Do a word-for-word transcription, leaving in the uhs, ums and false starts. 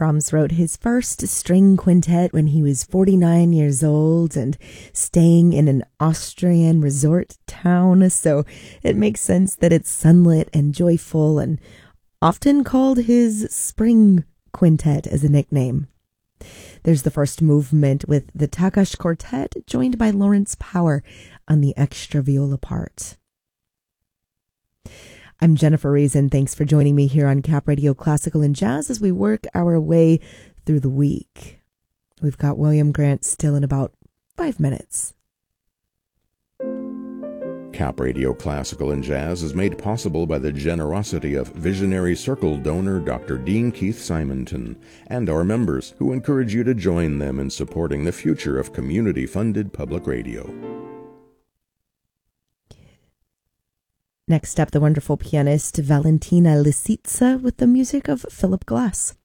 Brahms wrote his first string quintet when he was forty-nine years old and staying in an Austrian resort town, so it makes sense that it's sunlit and joyful and often called his Spring Quintet as a nickname. There's the first movement with the Takash Quartet, joined by Lawrence Power on the extra viola part. I'm Jennifer Reason. Thanks for joining me here on Cap Radio Classical and Jazz as we work our way through the week. We've got William Grant still in about five minutes. Cap Radio Classical and Jazz is made possible by the generosity of Visionary Circle donor Doctor Dean Keith Simonton and our members, who encourage you to join them in supporting the future of community-funded public radio. Next up, the wonderful pianist Valentina Lisitsa with the music of Philip Glass.